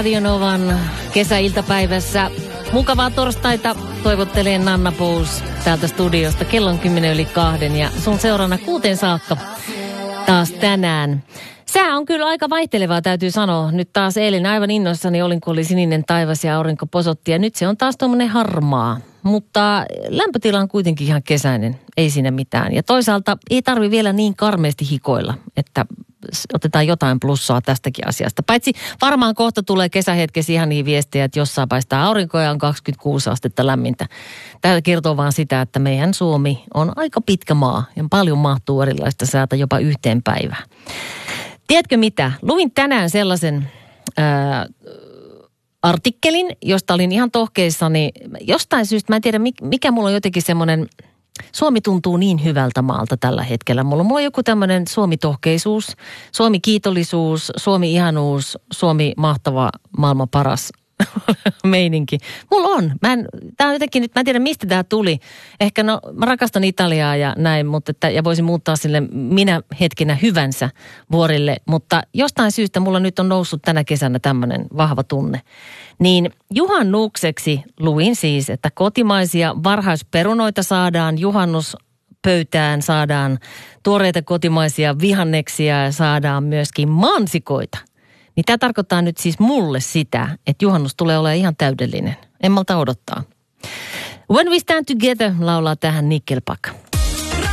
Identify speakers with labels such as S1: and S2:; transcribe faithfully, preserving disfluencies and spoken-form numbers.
S1: Radio Novan kesäiltapäivässä. Mukavaa torstaita toivottelee Nanna Pous täältä studiosta. Kello on kymmenen yli kahden ja sun seurana kuuteen saakka taas tänään. Sää on kyllä aika vaihtelevaa, täytyy sanoa. Nyt taas eilen aivan innoissani olin, kun oli sininen taivas ja aurinko posotti. Ja nyt se on taas tuommoinen harmaa. Mutta lämpötila on kuitenkin ihan kesäinen, ei siinä mitään. Ja toisaalta ei tarvi vielä niin karmeasti hikoilla, että otetaan jotain plussaa tästäkin asiasta. Paitsi varmaan kohta tulee kesähetkessä ihan niin viestejä, että jossain paistaa aurinkoa ja on kaksikymmentäkuusi astetta lämmintä. Tämä kertoo vaan sitä, että meidän Suomi on aika pitkä maa ja paljon mahtuu erilaista säätä jopa yhteen päivään. Tiedätkö mitä? Luin tänään sellaisen ää, artikkelin, josta olin ihan tohkeissani. Jostain syystä, mä en tiedä mikä mulla on jotenkin semmoinen, Suomi tuntuu niin hyvältä maalta tällä hetkellä. Mulla, mulla on joku tämmöinen Suomi-tohkeisuus, Suomi-kiitollisuus, Suomi-ihanuus, Suomi mahtava, maailman paras meininki. Mulla on. Mä en, tää on jotenkin nyt, mä en tiedä mistä tää tuli. Ehkä no, mä rakastan Italiaa ja näin, mutta että, ja voisin muuttaa sille minä hetkinä hyvänsä vuorille. Mutta jostain syystä mulla nyt on noussut tänä kesänä tämmöinen vahva tunne. Niin juhannukseksi luin siis, että kotimaisia varhaisperunoita saadaan juhannuspöytään, saadaan tuoreita kotimaisia vihanneksia ja saadaan myöskin mansikoita. Niin tämä tarkoittaa nyt siis mulle sitä, että juhannus tulee olemaan ihan täydellinen. En malta odottaa. When we stand together laulaa tähän Nickelback.